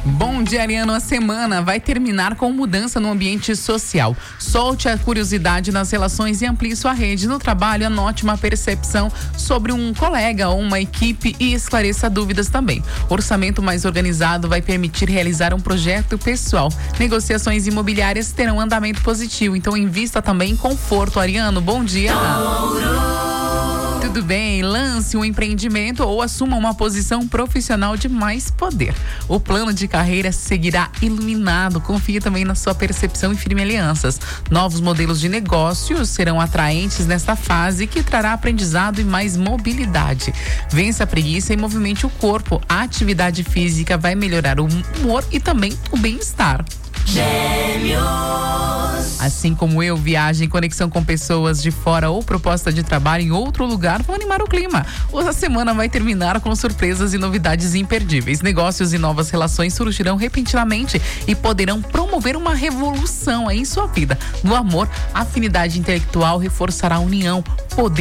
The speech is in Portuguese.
Bom dia, Ariano. A semana vai terminar com mudança no ambiente social. Solte a curiosidade nas relações e amplie sua rede. No trabalho, anote uma percepção sobre um colega ou uma equipe e esclareça dúvidas também. Orçamento mais organizado vai permitir realizar um projeto pessoal. Negociações imobiliárias terão andamento positivo, então invista também em conforto. Ariano, bom dia. Tudo bem? Lance um empreendimento ou assuma uma posição profissional de mais poder. O plano de carreira seguirá iluminado. Confie também na sua percepção e firme alianças. Novos modelos de negócios serão atraentes nesta fase, que trará aprendizado e mais mobilidade. Vença a preguiça e movimente o corpo. A atividade física vai melhorar o humor e também o bem-estar. Gêmeos. Assim como eu, viagem, conexão com pessoas de fora ou proposta de trabalho em outro lugar vão animar o clima. A semana vai terminar com surpresas e novidades imperdíveis. Negócios e novas relações surgirão repentinamente e poderão promover uma revolução em sua vida. No amor, a afinidade intelectual reforçará a união. Poder